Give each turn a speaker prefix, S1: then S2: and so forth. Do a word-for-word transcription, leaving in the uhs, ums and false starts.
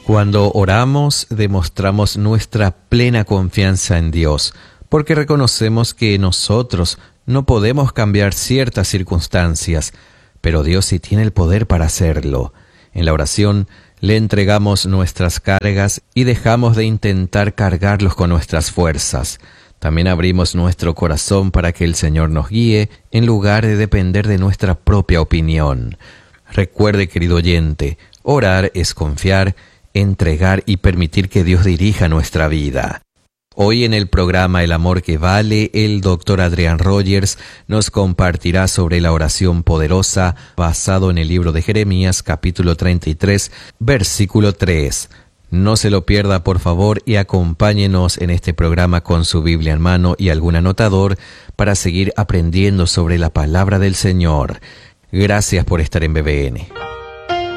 S1: Cuando oramos, demostramos nuestra plena confianza en Dios, porque reconocemos que nosotros no podemos cambiar ciertas circunstancias, pero Dios sí tiene el poder para hacerlo. En la oración, le entregamos nuestras cargas y dejamos de intentar cargarlos con nuestras fuerzas. También abrimos nuestro corazón para que el Señor nos guíe, en lugar de depender de nuestra propia opinión. Recuerde, querido oyente, orar es confiar, entregar y permitir que Dios dirija nuestra vida. Hoy en el programa El Amor que Vale, el doctor Adrián Rogers nos compartirá sobre la oración poderosa basado en el libro de Jeremías, capítulo treinta y tres, versículo tres. No se lo pierda, por favor, y acompáñenos en este programa con su Biblia en mano y algún anotador para seguir aprendiendo sobre la palabra del Señor. Gracias por estar en B B N.